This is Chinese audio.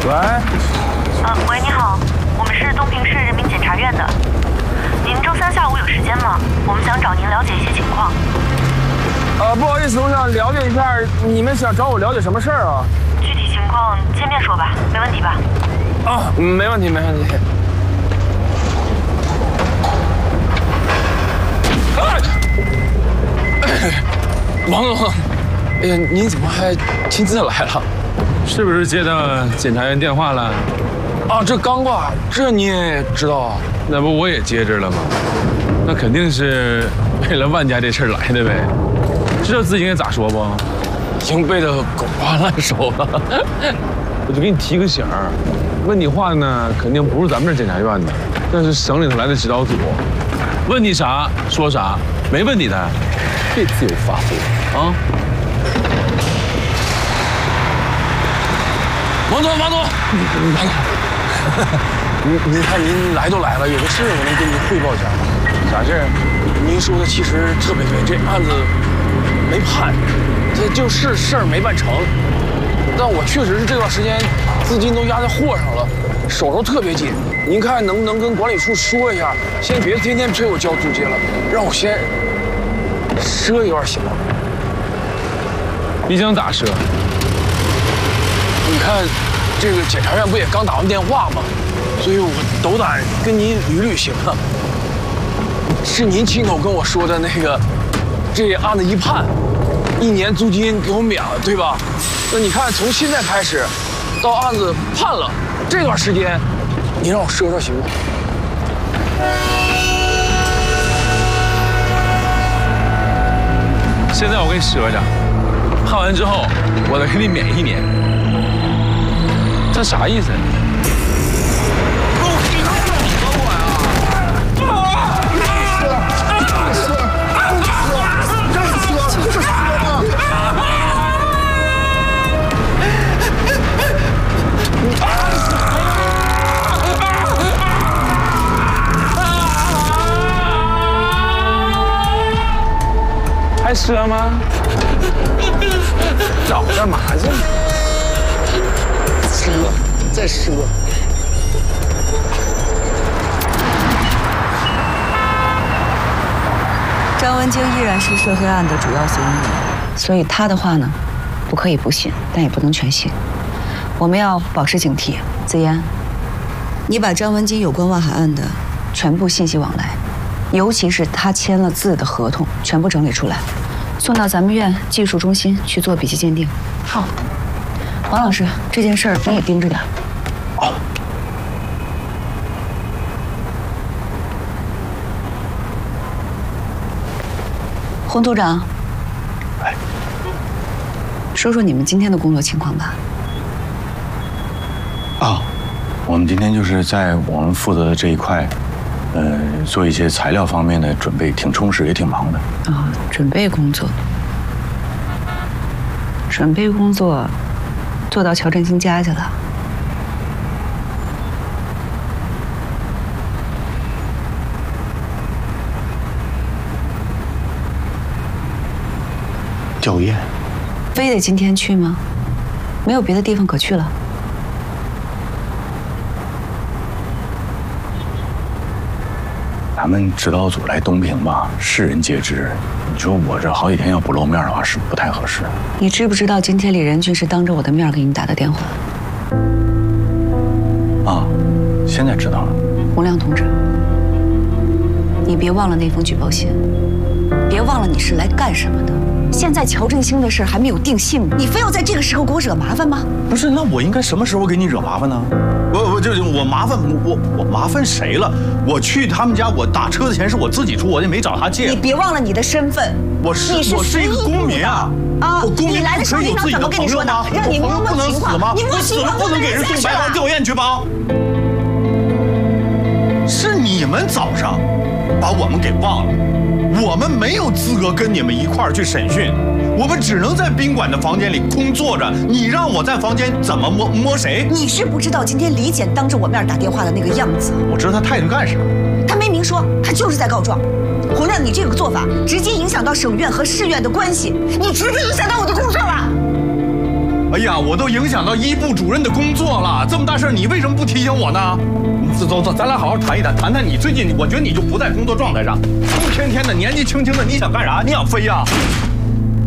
喂。 喂，你好，我们是东平市人民检察院的。您周三下午有时间吗？我们想找您了解一些情况。 不好意思，我想了解一下，你们想找我了解什么事儿啊？ 具体情况见面说吧，没问题吧？ 啊，没问题，没问题。王总，哎呀，您怎么还亲自来了？ 是不是接到检察院电话了？ 啊，这刚挂，这你也知道啊？ 那不我也接着了吗？那肯定是为了万家这事儿来的呗。知道自己应该咋说不？ 已经背得狗瓜烂熟了。 我就给你提个醒儿，问你话呢，肯定不是咱们这检察院的，那是省里头来的指导组。问你啥说啥，没问你的，别自由发挥啊！ 王总，您看您来都来了，有个事我能跟您汇报一下吗？啥事儿？您说的其实特别对，这案子没判，这就是事儿没办成。但我确实是这段时间资金都压在货上了，手头特别紧。您看能不能跟管理处说一下，先别天天催我交租金了，让我先赊一段行吗？ 你想咋赊？ 你看，这个检察院不也刚打完电话吗？所以我斗胆跟您捋行啊。是您亲口跟我说的那个，这案子一判，1年租金给我免了，对吧？那你看，从现在开始，到案子判了这段时间，你让我赊行吗？ 现在我给你赊着，判完之后我再给你免1年，这啥意思？还赊吗？ 找干嘛去？赊，再赊。 张文京依然是涉黑案的主要嫌疑人，所以他的话呢，不可以不信，但也不能全信。我们要保持警惕。子妍，你把张文京有关万海案的全部信息往来，尤其是他签了字的合同，全部整理出来，送到咱们院技术中心去做笔迹鉴定。好，王老师，这件事儿你也盯着点。 好。 洪组长， 哎， 说说你们今天的工作情况吧。 啊，我们今天就是在我们负责的这一块，做一些材料方面的准备，挺充实，也挺忙的。 啊，准备工作做到乔振兴家去了。 吊唁， 非得今天去吗？没有别的地方可去了。 咱们指导组来东平吧，世人皆知。你说我这好几天要不露面的话，是不太合适。 你知不知道今天李仁俊是当着我的面给你打的电话？ 啊，现在知道了。 洪亮同志，你别忘了那封举报信，别忘了你是来干什么的。现在乔振兴的事还没有定性，你非要在这个时候给我惹麻烦吗？ 不是，那我应该什么时候给你惹麻烦呢？我麻烦谁了？我去他们家，我打车的钱是我自己出，我也没找他借。 你别忘了你的身份， 我是一个公民啊！ 啊， 我公民你来的时候领导怎么跟你说的？让你摸摸情况，你摸情况不能给人送白狼吊唁去吧？是你们早上把我们给忘了。我们没有资格跟你们一块儿去审讯，我们只能在宾馆的房间里空坐着。你让我在房间怎么摸谁？ 你是不知道今天李检当着我面打电话的那个样子。 我知道他态度干啥？ 他没明说，他就是在告状。洪亮，你这个做法直接影响到省院和市院的关系，你直接影响到我的工作了。 哎呀，我都影响到一部主任的工作了，这么大事你为什么不提醒我呢？走，咱俩好好谈一谈，谈谈你最近，我觉得你就不在工作状态上，一天天的年纪轻轻的，你想干啥？你想飞呀？